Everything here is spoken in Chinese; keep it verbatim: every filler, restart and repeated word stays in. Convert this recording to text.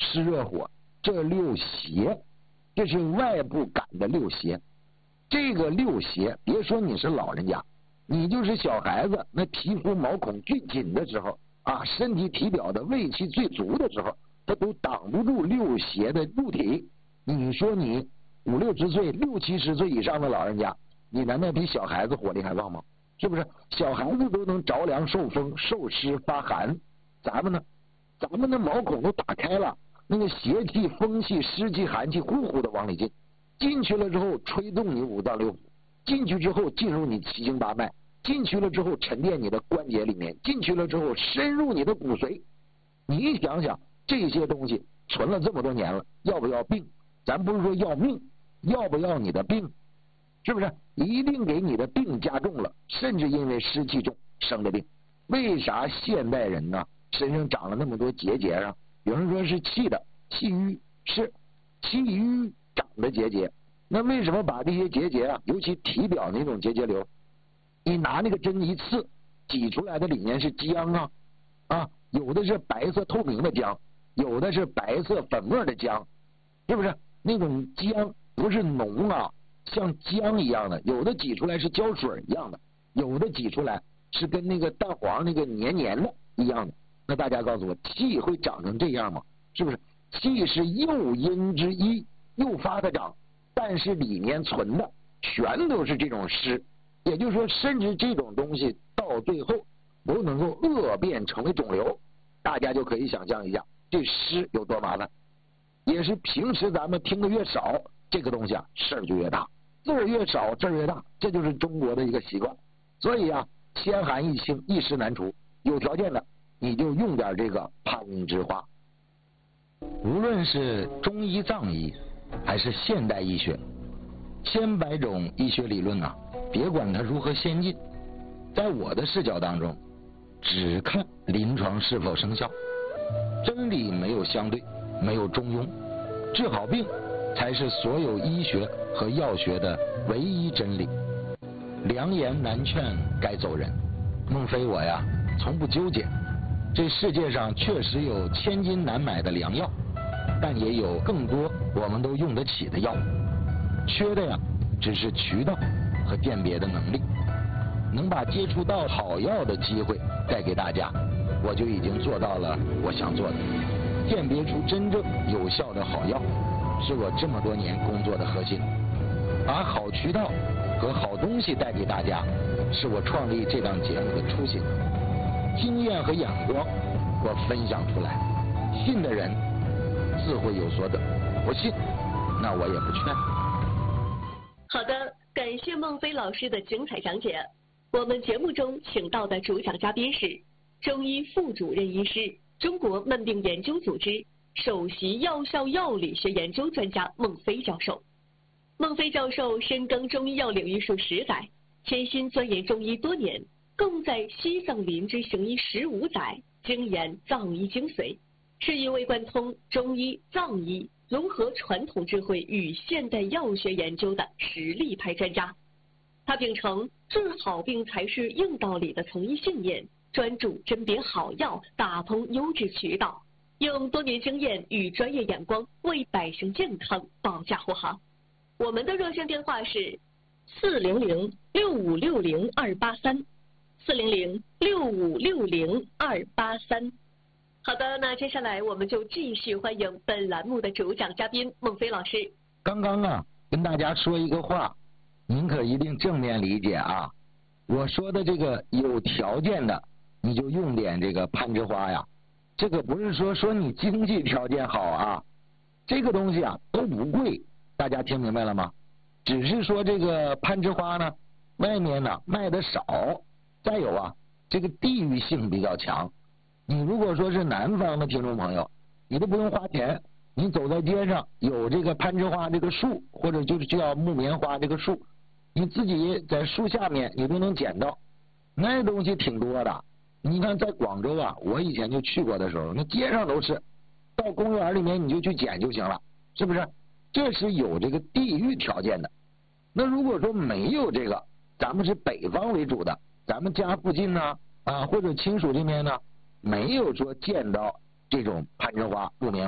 湿热火，这六邪，这是外部感的六邪。这个六邪，别说你是老人家，你就是小孩子，那皮肤毛孔最紧的时候啊，身体体表的胃气最足的时候，它都挡不住六邪的入体。你说你五六十岁、六七十岁以上的老人家，你难道比小孩子火力还旺吗？是不是？小孩子都能着凉、受风、受湿、发寒，咱们呢？咱们的毛孔都打开了，那个邪气、风气、湿气、寒气呼呼的往里进，进去了之后吹动你五脏六腑，进去之后进入你七经八脉，进去了之后沉淀你的关节里面，进去了之后深入你的骨髓。你想想这些东西存了这么多年了，要不要病？咱不是说要命，要不要你的病？是不是？一定给你的病加重了，甚至因为湿气重生的病。为啥现代人呢身上长了那么多结节啊？有人说是气的，气瘀，是气瘀长的结节。那为什么把这些结节啊，尤其体表那种结节瘤，你拿那个针一刺，挤出来的里面是浆啊啊，有的是白色透明的浆，有的是白色粉末的浆，是不是？那种浆不是浓啊，像浆一样的，有的挤出来是胶水一样的，有的挤出来是跟那个蛋黄那个黏黏的一样的。那大家告诉我，气会长成这样吗？是不是？气是诱因之一，诱发它长，但是里面存的全都是这种湿，也就是说，甚至这种东西到最后都能够恶变成为肿瘤。大家就可以想象一下，这湿有多麻烦。也是平时咱们听的越少，这个东西啊事儿就越大，字儿越少字儿越大，这就是中国的一个习惯。所以啊，千寒易清，一湿难除，有条件的你就用点这个攀枝花。无论是中医藏医还是现代医学，千百种医学理论啊，别管它如何先进，在我的视角当中，只看临床是否生效。真理没有相对，没有中庸，治好病才是所有医学和药学的唯一真理。良言难劝该走人，孟非我呀从不纠结。这世界上确实有千金难买的良药，但也有更多我们都用得起的药，缺的呀只是渠道和鉴别的能力。能把接触到好药的机会带给大家，我就已经做到了我想做的。鉴别出真正有效的好药，是我这么多年工作的核心。把好渠道和好东西带给大家，是我创立这档节目的初心。经验和眼光我分享出来，信的人自会有所得，不信那我也不劝。 好的，感谢孟非老师的精彩讲解。我们节目中请到的主讲嘉宾是中医副主任医师、中国慢病研究组织首席药效药理学研究专家孟非教授。孟非教授深耕中医药领域数十载，潜心钻研中医多年，更在西藏林之行医十五载，精研藏医精髓，是一位贯通中医、藏医、融合传统智慧与现代药学研究的实力派专家。他秉承治好病才是硬道理的从医信念，专注甄别好药，打通优质渠道，用多年经验与专业眼光为百姓健康保驾护航。我们的热线电话是四零零六五六零二八三，四零零六五六零二八三。好的，那接下来我们就继续欢迎本栏目的主讲嘉宾孟非老师。 刚刚啊，跟大家说一个话，您可一定正面理解啊。我说的这个有条件的，你就用点这个攀枝花呀。这个不是说说你经济条件好啊，这个东西啊都不贵，大家听明白了吗？只是说这个攀枝花呢，外面呢卖的少，再有啊，这个地域性比较强。你如果说是南方的听众朋友，你都不用花钱，你走在街上有这个攀枝花这个树，或者就是叫木棉花这个树，你自己在树下面你都能捡到，那东西挺多的。你看在广州啊，我以前就去过的时候，那街上都是，到公园里面你就去捡就行了，是不是？这是有这个地域条件的。那如果说没有这个，咱们是北方为主的，咱们家附近呢啊或者亲属这边呢，没有说见到这种攀枝花、木棉